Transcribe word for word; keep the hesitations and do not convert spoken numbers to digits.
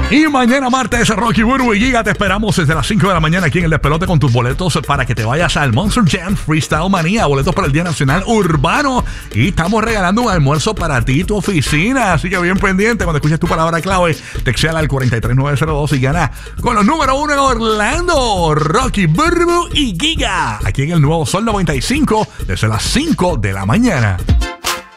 Y mañana martes, Rocky, Burbu y Giga te esperamos desde las cinco de la mañana aquí en el Despelote con tus boletos para que te vayas al Monster Jam Freestyle Manía, boletos para el Día Nacional Urbano, y estamos regalando un almuerzo para ti y tu oficina, así que bien pendiente cuando escuches tu palabra clave, textéala al cuatro tres nueve cero dos y gana con los número uno en Orlando, Rocky, Burbu y Giga, aquí en el Nuevo Sol noventa y cinco desde las cinco de la mañana.